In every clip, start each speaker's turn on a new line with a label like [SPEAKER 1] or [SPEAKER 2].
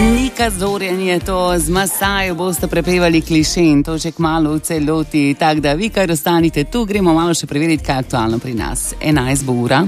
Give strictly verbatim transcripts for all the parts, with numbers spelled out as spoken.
[SPEAKER 1] Nika Zorjan je to, z Masajo boste prepevali kliše in to že kmalu v celoti, tako da vi kar ostanite tu, gremo malo še preveriti, kaj je aktualno pri nas. enajst bo ura.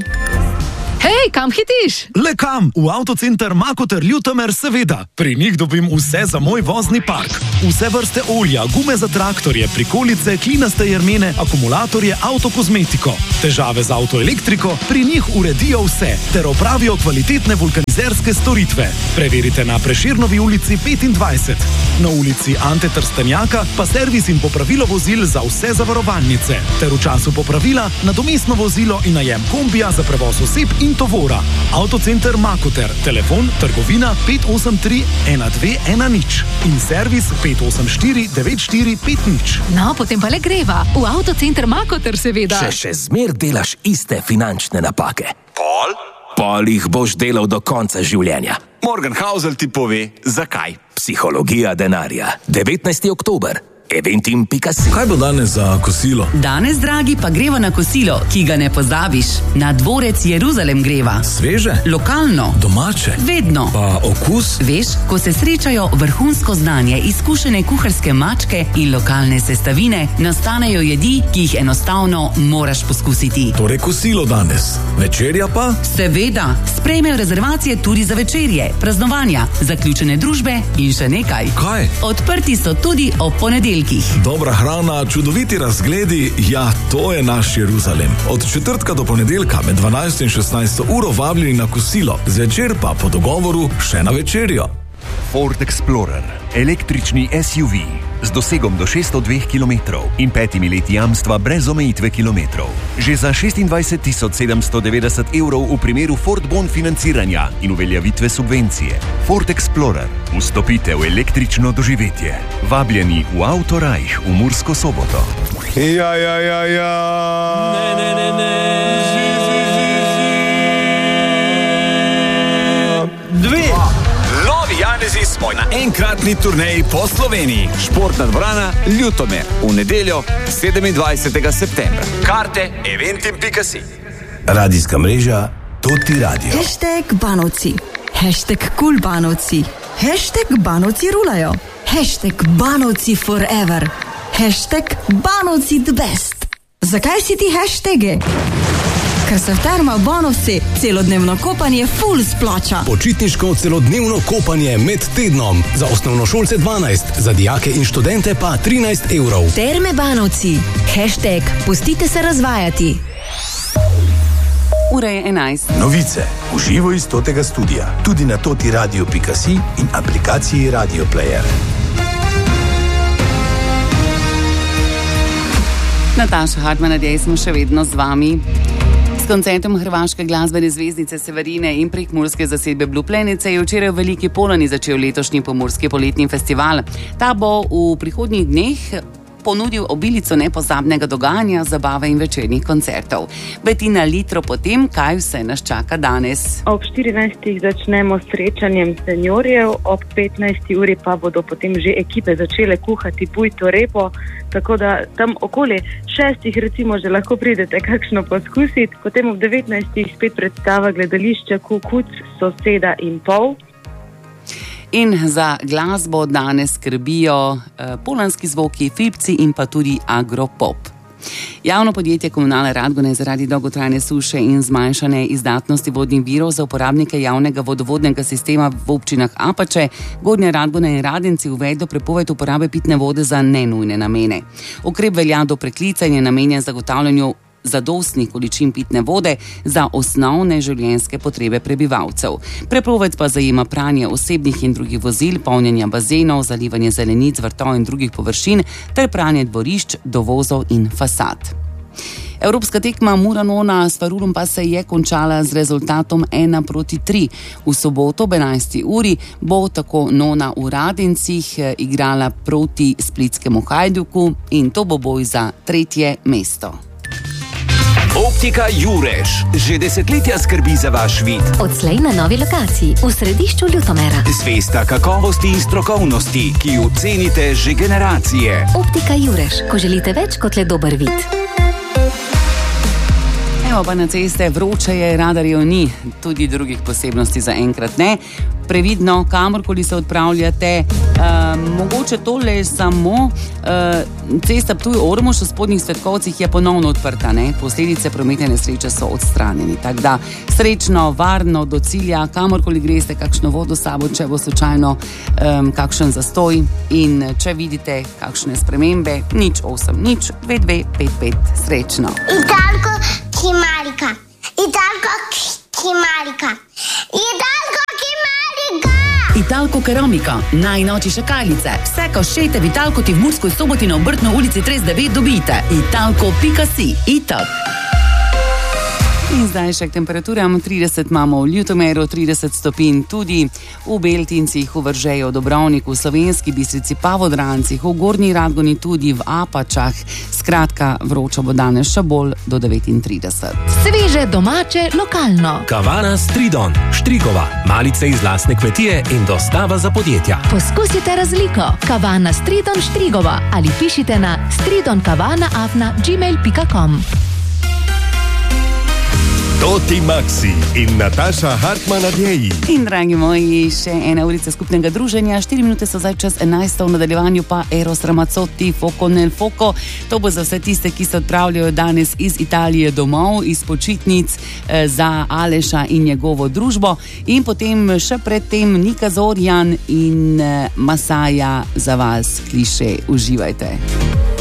[SPEAKER 2] Hej, kam hitiš?
[SPEAKER 3] Le kam? V avtocenter Makoter Ljutomer, seveda. Pri njih dobim vse za moj vozni park. Vse vrste olja, gume za traktorje, prikolice, klinaste jermene, akumulatorje, avtokozmetiko. Težave z avtoelektriko, pri njih uredijo vse, ter opravijo kvalitetne vulkanizerske storitve. Preverite na Prešernovi ulici petindvajset. Na ulici Ante Trstenjaka pa servis in popravilo vozil za vse zavarovalnice. Ter v času popravila nadomestno vozilo in najem kombija za prevoz oseb in tovora. Avtocenter Makoter, telefon trgovina pet osem tri ena dve ena nič in servis pet osem štiri devet štiri pet nič.
[SPEAKER 2] No, potem pa le greva. V avtocenter Makoter, seveda.
[SPEAKER 4] Če še zmer delaš iste finančne napake.
[SPEAKER 5] Pol?
[SPEAKER 4] Pol jih boš delal do konca življenja.
[SPEAKER 5] Morgan Housel ti pove, zakaj.
[SPEAKER 4] Psihologija denarja. devetnajsti oktober. eventim pika si.
[SPEAKER 6] Kaj bo danes za kosilo?
[SPEAKER 1] Danes, dragi, pa greva na kosilo, ki ga ne pozabiš. Na dvorec Jeruzalem greva.
[SPEAKER 6] Sveže?
[SPEAKER 1] Lokalno.
[SPEAKER 6] Domače?
[SPEAKER 1] Vedno.
[SPEAKER 6] Pa okus?
[SPEAKER 1] Veš, ko se srečajo vrhunsko znanje, izkušene kuharske mačke in lokalne sestavine, nastanejo jedi, ki jih enostavno moraš poskusiti.
[SPEAKER 6] Torej kosilo danes. Večerja pa?
[SPEAKER 1] Seveda, sprejmejo rezervacije tudi za večerje, praznovanja, zaključene družbe in še nekaj.
[SPEAKER 6] Kaj?
[SPEAKER 1] Odprti so tudi ob ponedeljkih.
[SPEAKER 6] Dobra hrana, čudoviti razgledi, ja, to je naš Jeruzalem. Od četrtka do ponedeljka med dvanajsto in šestnajsto uro vabljeni na kosilo, zvečer pa po dogovoru še na večerjo.
[SPEAKER 7] Ford Explorer, električni S U V z dosegom do šeststo dve kilometrov in petimi leti jamstva brez omejitve kilometrov. Že za šestindvajset tisoč sedemsto devetdeset evrov v primeru Ford Bon financiranja in uveljavitve subvencije. Ford Explorer, vstopite v električno doživetje. Vabljeni v Autorajh v Mursko Soboto.
[SPEAKER 8] Ja, ja, ja, ja.
[SPEAKER 5] Ne, ne, ne, ne. Zi, zi, zi, zi. Dve. Novi Janezi smo na enkratni turneji po Sloveniji. Športna dvorana Ljutomer. V nedeljo sedemindvajsetega septembra. Karte eventim pika si.
[SPEAKER 9] Radijska mreža Toti Radio.
[SPEAKER 10] Hashtag Banovci. Hashtag Cool Banovci. Hashtag Banovci rulajo. Hashtag Banovci forever. Hashtag Banovci the best. Zakaj si ti hashtage? Ker se v Termah Banovci celodnevno kopanje full splača.
[SPEAKER 9] Počitniško celodnevno kopanje med tednom. Za osnovnošolce dvanajst, za dijake in študente pa trinajst evrov.
[SPEAKER 10] Terme Banovci. Hashtag Pustite se razvajati.
[SPEAKER 1] Ura je enajst.
[SPEAKER 9] Novice v živo iz Totega studia. Tudi na toti radio pika si in aplikaciji Radio Player.
[SPEAKER 1] Nataša Hartman, nadej smo še vedno z vami. S koncertom hrvaške glasbene zvezdnice Severine in prekmurske zasedbe Blue Plenice je včeraj v Veliki Polani začel letošnji pomurski poletni festival. Ta bo v prihodnjih dneh ponudil obilico nepozabnega dogajanja, zabave in večernih koncertov. Betina Litro potem, kaj vse nas čaka danes.
[SPEAKER 11] Ob štirinajstih začnemo s srečanjem seniorjev, ob petnajsti uri pa bodo potem že ekipe začele kuhati bujto repo, tako da tam okoli šestih recimo že lahko pridete kakšno poskusiti. Potem ob devetnajstih spet predstava gledališča Kukuc, Soseda in pol.
[SPEAKER 1] In za glasbo danes skrbijo eh, polanski zvoki, Filipci in pa tudi Agropop. Javno podjetje Komunalne Radgone zaradi dolgotrajne suše in zmanjšane izdatnosti vodnih virov za uporabnike javnega vodovodnega sistema v občinah Apače, Gornja Radgona in Radenci uvedlo prepoved uporabe pitne vode za nenujne namene. Ukrep velja do preklica in je namenjen zagotavljanju zadostnih količin pitne vode za osnovne življenjske potrebe prebivalcev. Prepoved pa zajema pranje osebnih in drugih vozil, polnjenja bazenov, zalivanje zelenic, vrtov in drugih površin ter pranje dvorišč, dovozov in fasad. Evropska tekma Mura-Nona s Farulom pa se je končala z rezultatom ena proti tri. V soboto ob enajsti uri bo tako Nona v Radencih igrala proti splitskemu Hajduku in to bo boj za tretje mesto.
[SPEAKER 5] Optika Jureš že desetletja skrbi za vaš vid.
[SPEAKER 12] Odslej na novi lokaciji v središču Ljutomera.
[SPEAKER 5] Zvesta kakovosti in strokovnosti, ki jo cenite že generacije.
[SPEAKER 12] Optika Jureš, ko želite več kot le dober vid.
[SPEAKER 1] Evo Gremo pa na ceste, vroče je, radarjev ni, tudi drugih posebnosti za enkrat ne. Previdno, kamorkoli se odpravljate, uh, mogoče tole samo uh, cesta Ptuj-Ormož v Spodnjih Cvetkovcih je ponovno odprta, ne? Posledice prometne nesreče so odstranjeni. Tako da srečno, varno do cilja, kamorkoli greste, kakšno vodo s sabo, če bo slučajno um, kakšen zastoj in če vidite kakšne spremembe, nič osem, nič, dve, dve, pet, pet, srečno.
[SPEAKER 13] Italko Kimarika, Italko Kimarika, Italko Kimarika.
[SPEAKER 1] Italko Keramika, najnoči šakalice. Vse košete v Italko ti v Murskoj Soboti na Obrtno ulici trideset devet dobite. Italko pika si. Itak. In zdaj še k temperaturam. trideset imamo v Ljutomeru, trideset stopinj tudi v Beltincih, v Vržeju, Dobrovniku, v Slovenski Bistrici, pa v Drancih, v Gornji Radgoni, tudi v Apačah. Skratka, vročo bo danes še bolj do devetintrideset.
[SPEAKER 2] Sveže, domače, lokalno.
[SPEAKER 9] Kavana Stridon, Štrigova, malice iz lastne kmetije in dostava za podjetja.
[SPEAKER 2] Poskusite razliko. Kavana Stridon Štrigova ali pišite na stridonkavana afna gmail pika com.
[SPEAKER 14] Toti Maxi in Nataša Hartman Adjeji.
[SPEAKER 1] In dragi moji, še ena urica skupnega druženja, štiri minute so zdaj čas enajsto, v nadaljevanju pa Eros Ramazzotti, Foco nel Foco. To bo za vse tiste, ki se odpravljajo danes iz Italije domov, iz počitnic eh, za Aleša in njegovo družbo. In potem še predtem Nika Zorjan in eh, Masaja za vas kliše. Uživajte.